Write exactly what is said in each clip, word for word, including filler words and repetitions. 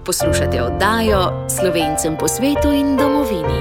Poslušate oddajo Slovencem po svetu in domovini.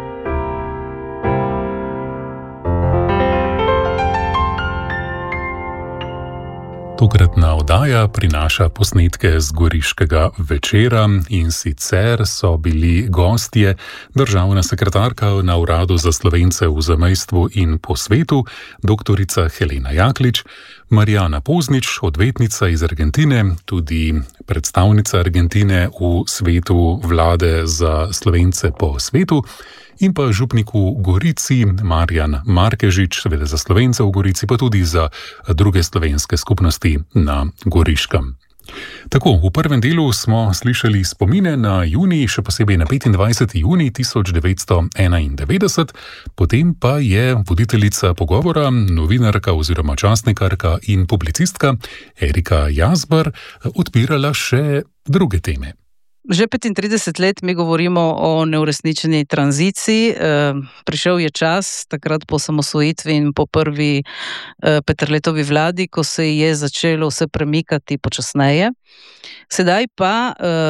Tokratna oddaja prinaša posnetke z Goriškega večera, in sicer so bili gostje državna sekretarka na Uradu za Slovence v zamejstvu in po svetu, doktorica Helena Jaklič, Marijana Poznič, odvetnica iz Argentine, tudi predstavnica Argentine v svetu vlade za Slovence po svetu, in pa župnik v Gorici, Marjan Markežič, seveda za Slovence v Gorici, pa tudi za druge slovenske skupnosti na Goriškem. Tako, v prvem delu smo slišali spomine na junij, še posebej na petindvajseti junij tisoč devetsto enaindevetdeset, potem pa je voditeljica pogovora, novinarka oziroma časnikarka in publicistka Erika Jazbar odpirala še druge teme. Že petintrideset let mi govorimo o neuresničeni tranziciji. Prišel je čas, takrat po osamosvojitvi in po prvi Peterletovi vladi, ko se je začelo vse premikati počasneje. Sedaj pa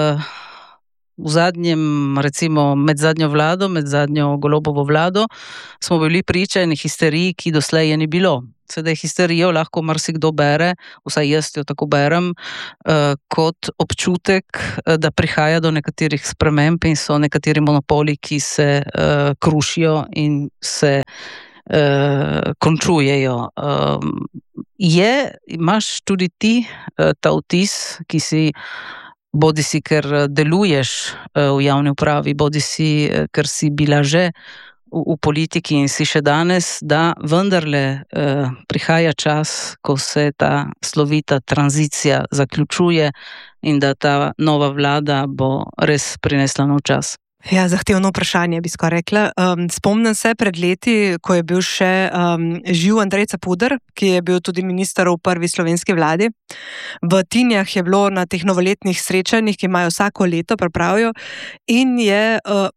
v zadnjem, recimo med zadnjo vlado, med zadnjo Golobovo vlado, smo bili priča eni histeriji, ki doslej je ni bilo. Sedaj histerijo lahko marsikdo bere, vsaj jaz jo tako berem, kot občutek, da prihaja do nekaterih sprememb in so nekateri monopoli, ki se krušijo in se končujejo. Je, imaš tudi ti ta vtis, ki si bodisi ker deluješ v javni upravi, bodisi ker si bila že v, v politiki in si še danes, da vendarle eh, prihaja čas, ko se ta slovita tranzicija zaključuje in da ta nova vlada bo res prinesla nov čas. Ja, zahtevno vprašanje, bi skoraj rekla. Um, spomnim se pred leti, ko je bil še um, živ Andrej Capuder, ki je bil tudi minister v prvi slovenski vladi. V Tinjah je bilo na teh novoletnih srečanjih, ki imajo vsako leto, pripravijo, in je uh,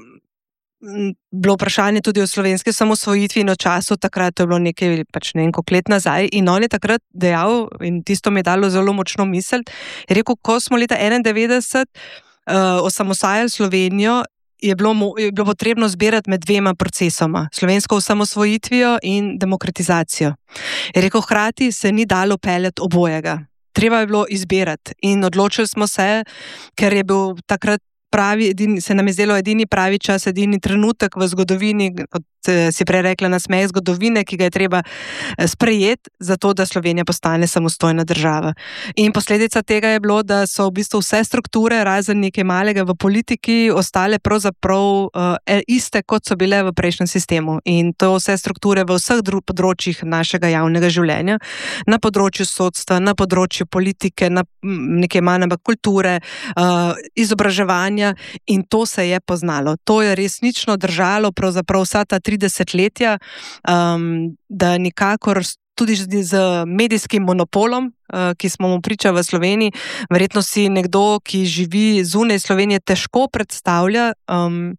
bilo vprašanje tudi o slovenski samosvojitvi in o času, takrat je bilo nekaj, pač ne vem, koliko let nazaj, in on je takrat dejal, in tisto mi je dalo zelo močno misel, je rekel, ko smo leta enaindevetdeset Uh, osamosvajali Slovenijo, je bilo, je bilo potrebno zbirati med dvema procesoma, slovensko osamosvojitvijo in demokratizacijo. Je rekel, hkrati se ni dalo peljati obojega. Treba je bilo izbirati in odločili smo se, ker je bil takrat pravi, edini, se nam je zdelo edini pravi čas, edini trenutek v zgodovini, kot si prej rekla, nasmeh zgodovine, ki ga je treba sprejeti, zato da Slovenija postane samostojna država. In posledica tega je bilo, da so v bistvu vse strukture, razen nekaj malega v politiki, ostale pravzaprav uh, iste, kot so bile v prejšnjem sistemu. In to vse strukture v vseh dru- področjih našega javnega življenja, na področju sodstva, na področju politike, na nekaj manj, ampak kulture, uh, izobraževanja, in to se je poznalo. To je resnično držalo pravzaprav vsa ta tri desetletja, um, da nikakor tudi z medijskim monopolom, uh, ki smo mu priča v Sloveniji, verjetno si nekdo, ki živi zunaj Slovenije, težko predstavlja, um,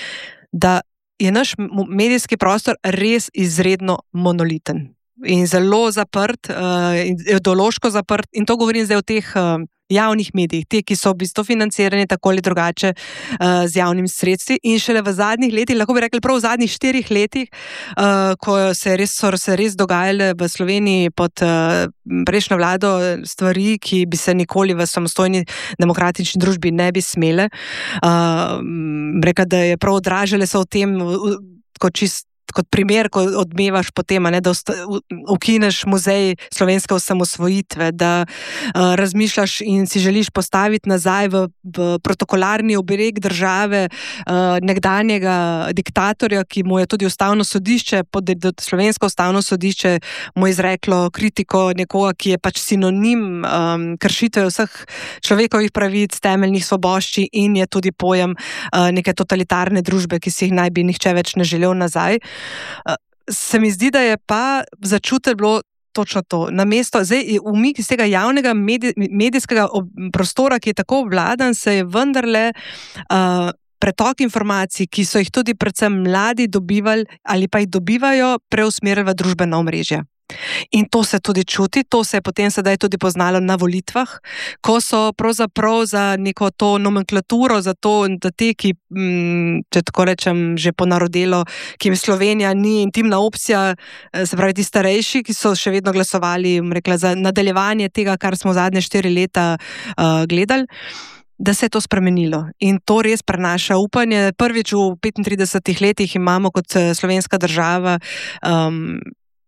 da je naš medijski prostor res izredno monoliten in zelo zaprt, uh, ideološko zaprt, in to govorim zdaj o teh uh, javnih medijih, te, ki so v bistvu financirani tako ali drugače uh, z javnim sredstvi, in šele v zadnjih letih, lahko bi rekli prav v zadnjih štirih letih, uh, ko se res, so se res dogajale v Sloveniji pod uh, prejšnjo vlado stvari, ki bi se nikoli v samostojni demokratični družbi ne bi smele. Uh, rekla, da je prav odražale so v tem, kot čist kot primer, ko odmevaš potem, ne, da ukineš muzej slovenske osamosvojitve, da uh, razmišljaš in si želiš postaviti nazaj v, v protokolarni obreg države uh, nekdanjega diktatorja, ki mu je tudi ustavno sodišče, pod slovensko ustavno sodišče mu je izreklo kritiko nekoga, ki je pač sinonim um, kršitve vseh človekovih pravic, temeljnih svoboščin, in je tudi pojem uh, neke totalitarne družbe, ki si jih naj bi nihče več ne želel nazaj. Se mi zdi, da je pa začutek bilo točno to. Namesto, zdaj, umik iz tega javnega medij, medijskega prostora, ki je tako obvladan, se je vendarle uh, pretok informacij, ki so jih tudi predvsem mladi dobivali ali pa jih dobivajo, preusmerili v družbena omrežja. In to se tudi čuti, to se je potem sedaj tudi poznalo na volitvah, ko so pravzaprav za neko to nomenklaturo, za to, da te, ki, če tako rečem, že ponarodelo, ki jim Slovenija ni intimna opcija, se pravi ti starejši, ki so še vedno glasovali, rekla, za nadaljevanje tega, kar smo zadnje štiri leta uh, gledali, da se je to spremenilo. In to res prenaša upanje. Prvič v petintridesetih letih imamo kot slovenska država um,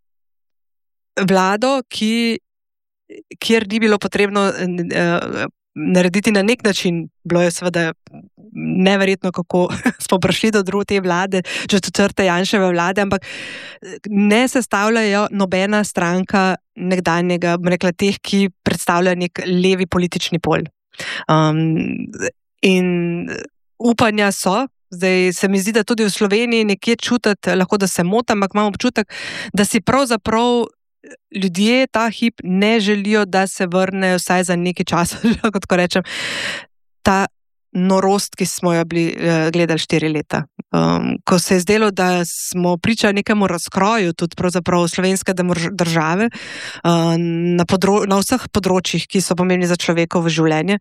vlado, ki, kjer ni bilo potrebno uh, narediti na nek način. Bilo je seveda neverjetno, kako smo prišli do druge te vlade, že četrte Janševe vlade, ampak ne sestavljajo nobena stranka nekdanjega, rekla, teh, ki predstavljajo nek levi politični pol. Um, in upanja so, zdaj se mi zdi, da tudi v Sloveniji nekje čutiti, lahko da se motam, ampak imam občutek, da si pravzaprav ljudje ta hip ne želijo, da se vrnejo vsaj za nekaj časa, kot ko rečem, ta norost, ki smo jo bili gledali štiri leta. Um, ko se je zdelo, da smo priča nekemu razkroju tudi pravzaprav slovenske države uh, na, podro, na vseh področjih, ki so pomembni za človekovo življenje,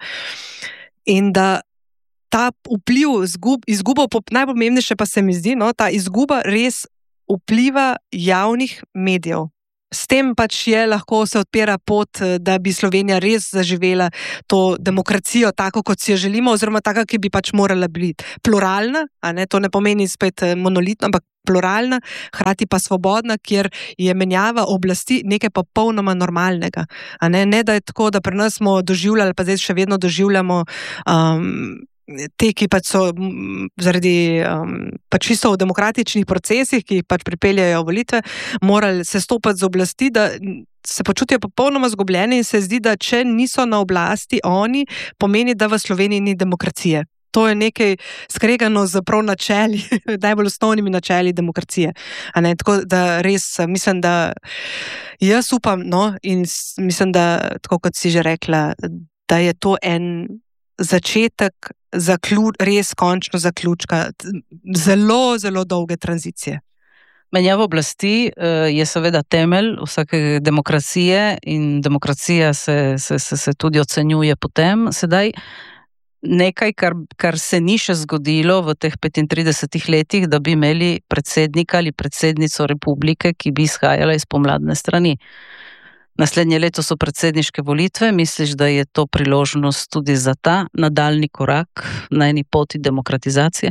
in da ta vpliv, izgub, izgubo, najpomembnejše pa se mi zdi, no, ta izguba res vpliva javnih medijev. S tem pač je lahko se odpira pot, da bi Slovenija res zaživela to demokracijo tako, kot si jo želimo, oziroma taka, ki bi pač morala biti pluralna, a ne, to ne pomeni spet monolitno, ampak pluralna, hkrati pa svobodna, kjer je menjava oblasti nekaj popolnoma normalnega. A ne, ne da je tako, da pri nas smo doživljali, pa zdaj še vedno doživljamo um, te, ki pač so zaradi um, pač čisto v demokratičnih procesih, ki jih pač pripeljajo volitve, morali se stopati z oblasti, da se počutijo popolnoma zgubljeni in se zdi, da če niso na oblasti oni, pomeni, da v Sloveniji ni demokracije. To je nekaj skregano z prav načeli, najbolj osnovnimi načeli demokracije. A ne, tako da res mislim, da jaz upam, no, in mislim, da, tako kot si že rekla, da je to en začetek, zaključ, res končno zaključka zelo, zelo dolge tranzicije. Menjava oblasti je seveda temelj vsake demokracije in demokracija se, se, se, se tudi ocenjuje potem. Sedaj nekaj, kar, kar se ni še zgodilo v teh petintridesetih letih, da bi imeli predsednika ali predsednico republike, ki bi izhajala iz pomladne strani. Naslednje leto so predsedniške volitve, misliš, da je to priložnost tudi za ta nadaljni korak na eni poti demokratizacije?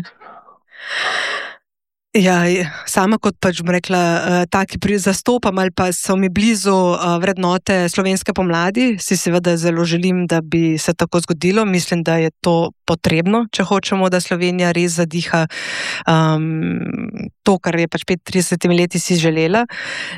Ja, sama kot pač bom rekla, taki zastopam ali pa so mi blizu vrednote slovenske pomladi, si seveda zelo želim, da bi se tako zgodilo. Mislim, da je to potrebno, če hočemo, da Slovenija res zadiha um, to, kar je pač petintridesetimi leti si želela.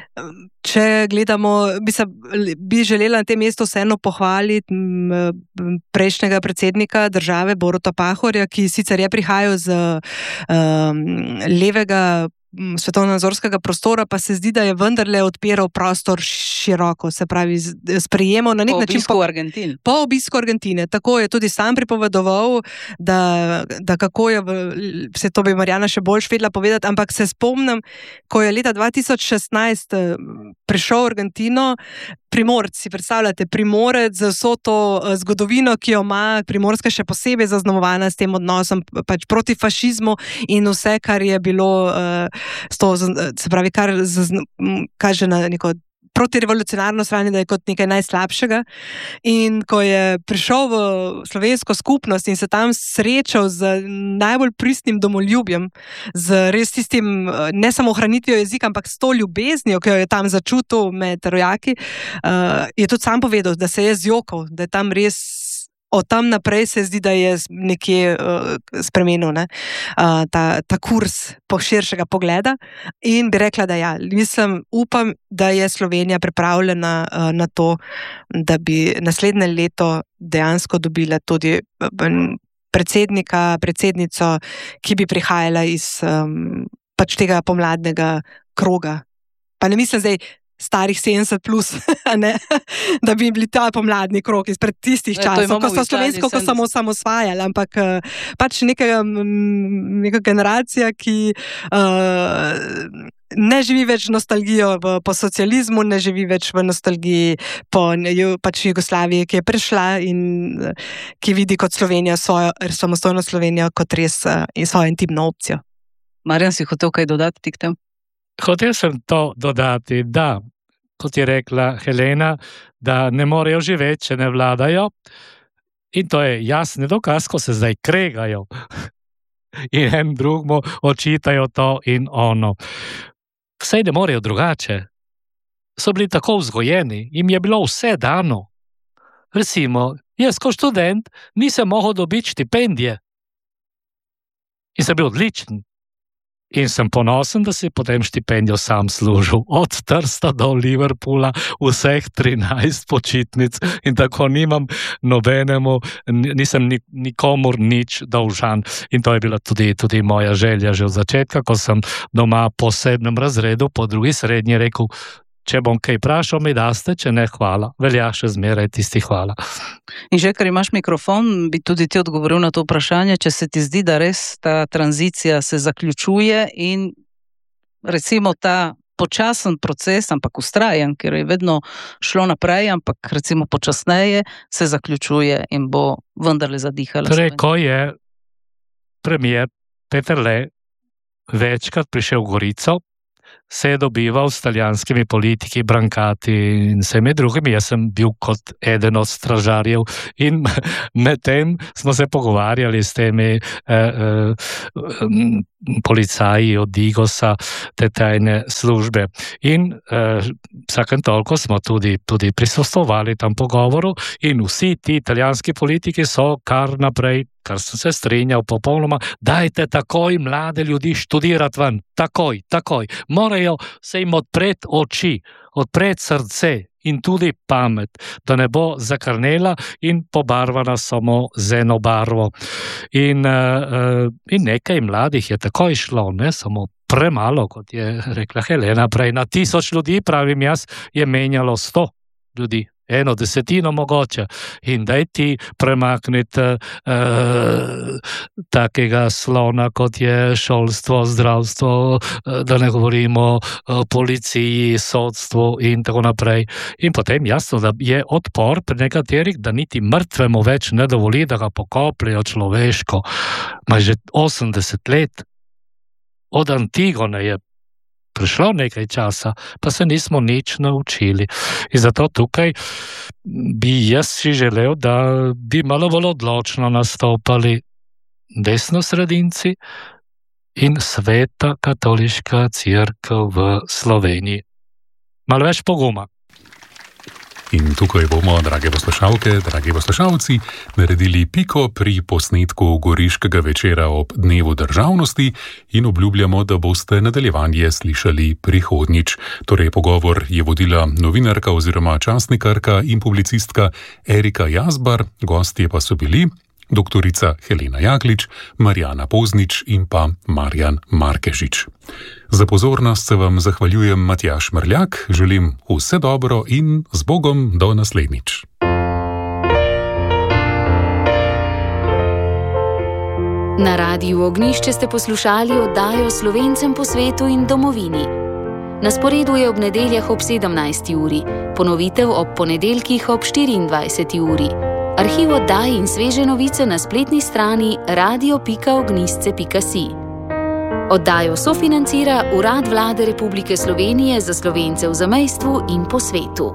Če gledamo, bi, se, bi želela na tem mestu vseeno pohvaliti prejšnjega predsednika države, Boruta Pahorja, ki sicer je prihajal z um, levega svetovnonazorskega prostora, pa se zdi, da je vendarle odpiral prostor široko, se pravi sprejemal na nek po način obisku Argentine. Po obisku Argentine. Tako je tudi sam pripovedoval, da, da kako je, se to bi Marjana še bolj vedela povedati, ampak se spomnim, ko je leta dva tisoč šestnajst prišel v Argentino, Primorec, si predstavljate, Primorec z vso to zgodovino, ki jo ima Primorska še posebej zaznamovana s tem odnosom pač proti fašizmu in vse, kar je bilo uh, to, se pravi, kar zazna, kaže na neko protirevolucionarno stran, da je kot nekaj najslabšega. In ko je prišel v slovensko skupnost in se tam srečal z najbolj pristnim domoljubjem, z res tistim, ne samo ohranitvijo jezika, ampak s to ljubeznijo, ki jo je tam začutil med rojaki, uh, je tudi sam povedal, da se je zjokal, da je tam res od tam naprej se zdi, da je nekje uh, spremenil ne? uh, ta, ta kurs po širšega pogleda in bi rekla, da ja, mislim, upam, da je Slovenija pripravljena uh, na to, da bi naslednje leto dejansko dobila tudi predsednika, predsednico, ki bi prihajala iz um, pač tega pomladnega kroga. Pa ne mislim zdaj starih sedemdeset plus, ne? Da bi bili ta pomladni krog izpred tistih časov, ko so slovensko, ko samo samosvajali, ampak pač neka, neka generacija, ki uh, ne živi več nostalgijo v, po socializmu, ne živi več v nostalgiji po pač Jugoslaviji, ki je prišla in ki vidi kot Slovenijo svojo, samostojno Slovenijo kot res in svojo intimno opcijo. Marjan, si hotel kaj dodati tik tem? Hotel sem to dodati, da, kot je rekla Helena, da ne morejo živeti, če ne vladajo. In to je jasni dokaz, ko se zdaj kregajo. In en drugmu očitajo to in ono. Vsej ne morejo drugače. So bili tako vzgojeni, jim je bilo vse dano. Recimo, jaz kot študent nisem mogel dobiti štipendije. In sem bil odličen. In sem ponosen, da si potem štipendijo sam služil. Od Trsta do Liverpoola, vseh trinajst počitnic in tako nimam nobenemu, nisem nikomur nič dolžan. In to je bila tudi, tudi moja želja že od začetka, ko sem doma po sedmem razredu, po drugi srednji rekel, če bom kaj prašal, mi daste, če ne, hvala. Velja še zmeraj tisti hvala. In že, ker imaš mikrofon, bi tudi ti odgovoril na to vprašanje, če se ti zdi, da res ta tranzicija se zaključuje in recimo ta počasen proces, ampak ustrajen, ker je vedno šlo naprej, ampak recimo počasneje se zaključuje in bo vendarle zadihala. Torej, ko je premier Peterle večkrat prišel v Gorico, se je dobival s italijanskimi politiki, Brancati in vsemi drugimi. Jaz sem bil kot eden od stražarjev in medtem smo se pogovarjali s temi eh, eh, policaji od Digosa, te tajne službe. In eh, vsakem toliko smo tudi, tudi prisostvovali tam pogovoru in vsi ti italijanski politiki so kar naprej, kar sem se strinjal popolnoma, dajte takoj mlade ljudi študirati ven, takoj, takoj. Morajo se jim odpreti oči, odpreti srce in tudi pamet, da ne bo zakrnela in pobarvana samo z eno barvo. In, uh, in nekaj mladih je takoj šlo, ne samo premalo, kot je rekla Helena, prej na tisoč ljudi, pravim jaz, je menjalo sto ljudi. Eno desetino mogoče in daj ti premakniti uh, takega slona, kot je šolstvo, zdravstvo, uh, da ne govorimo o policiji, sodstvu in tako naprej. In potem jasno, da je odpor pri nekaterih, da niti mrtvemu več ne dovoli, da ga pokopljajo človeško. Ma že osemdeset let od Antigone je prišlo nekaj časa, pa se nismo nič naučili. In zato tukaj bi jaz si želel, da bi malo bolj odločno nastopali desnosredinci in Sveta katoliška cerkev v Sloveniji. Malo več poguma. In tukaj bomo, drage poslušalke, dragi poslušalci, naredili piko pri posnetku Goriškega večera ob Dnevu državnosti in obljubljamo, da boste nadaljevanje slišali prihodnjič. Torej, pogovor je vodila novinarka oziroma časnikarka in publicistka Erika Jazbar, gostje pa so bili doktorica Helena Jaklič, Marjana Poznič in pa Marjan Markežič. Za pozornost se vam zahvaljujem Matjaž Mrljak, želim vse dobro in z Bogom do naslednjič. Na Radiu Ognjišče ste poslušali oddajo Slovencem po svetu in domovini. Na sporedu je ob nedeljah ob sedemnajsti uri, ponovitev ob ponedeljkih ob štiriindvajseti uri. Arhiv oddaj in sveže novice na spletni strani radio pika ognjišče pika si. Oddajo sofinancira Urad Vlade Republike Slovenije za Slovence v zamejstvu in po svetu.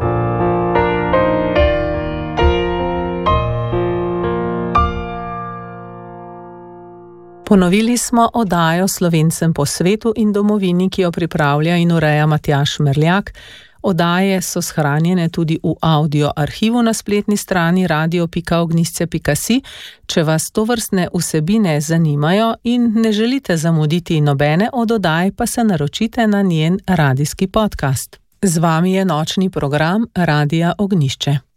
Ponovili smo oddajo Slovencem po svetu in domovini, ki jo pripravlja in ureja Matjaž Mrljak. Oddaje so shranjene tudi v audio arhivu na spletni strani radio pika ognjišče pika si. Če vas tovrstne vsebine zanimajo in ne želite zamuditi nobene od oddaj, pa se naročite na njen radijski podcast. Z vami je nočni program Radia Ognjišče.